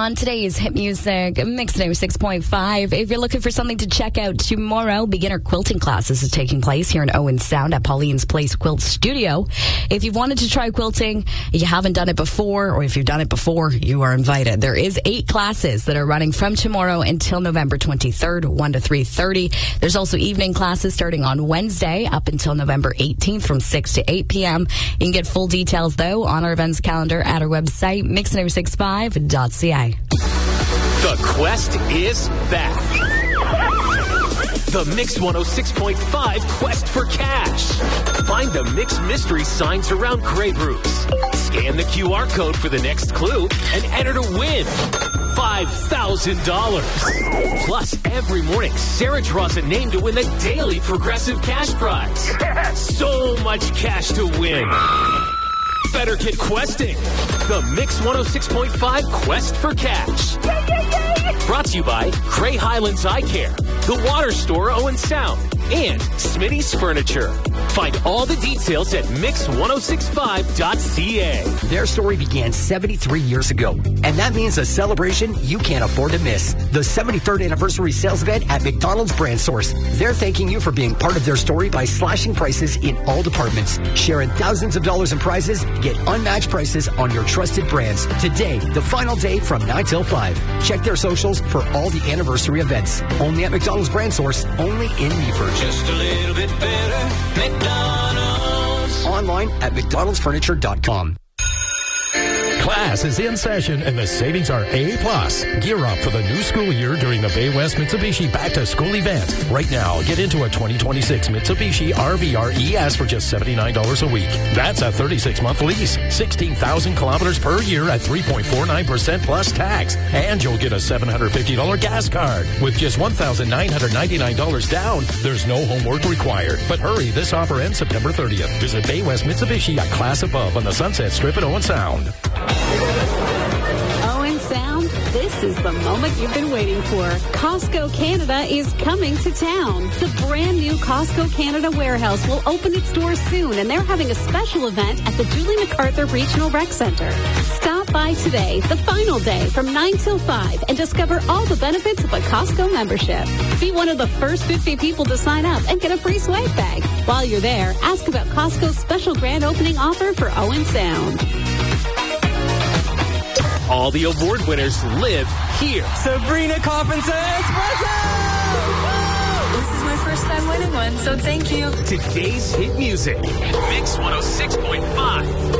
on today's Hit Music Mix 6.5. If you're looking for something to check out tomorrow, beginner quilting classes is taking place here in Owen Sound at Pauline's Place Quilt Studio. If you've wanted to try quilting, you haven't done it before, or if you've done it before, you are invited. There is 8 classes that are running from tomorrow until November 23rd, 1 to 3:30. There's also evening classes starting on Wednesday up until November 18th from 6 to 8 p.m. You can get full details, though, on our events calendar at our website, mix965.ca. The quest is back. The Mix 106.5 Quest for Cash. Find the Mix mystery signs around grave roofs. Scan the QR code for the next clue and enter to win $5,000. Plus, every morning, Sarah draws a name to win the daily Progressive Cash Prize. So much cash to win. Better get questing. The Mix 106.5 Quest for Cash. Brought to you by Grey Highlands Eye Care, The Water Store Owen Sound, and Smitty's Furniture. Find all the details at mix1065.ca. Their story began 73 years ago, and that means a celebration you can't afford to miss. The 73rd anniversary sales event at McDonald's Brand Source. They're thanking you for being part of their story by slashing prices in all departments, sharing thousands of dollars in prizes, get unmatched prices on your trusted brands. Today, the final day from 9 till 5. Check their socials for all the anniversary events. Only at McDonald's Brand Source, only in Meaford. Just a little bit better, McDonald's. Online at mcdonaldsfurniture.com. Class is in session and the savings are A+. Gear up for the new school year during the Bay West Mitsubishi Back to School event. Right now, get into a 2026 Mitsubishi RVR ES for just $79 a week. That's a 36-month lease, 16,000 kilometers per year at 3.49% plus tax. And you'll get a $750 gas card. With just $1,999 down, there's no homework required. But hurry, this offer ends September 30th. Visit Bay West Mitsubishi, a class above on the Sunset Strip at Owen Sound. Owen Sound, this is the moment you've been waiting for. Costco Canada is coming to town. The brand new Costco Canada warehouse will open its doors soon, and they're having a special event at the Julie MacArthur Regional Rec Center. Stop by today, the final day, from 9 till 5, and discover all the benefits of a Costco membership. Be one of the first 50 people to sign up and get a free swag bag. While you're there, ask about Costco's special grand opening offer for Owen Sound. All the award winners live here. Sabrina Carpenter Espresso! This is my first time winning one, so thank you. Today's hit music, Mix 106.5.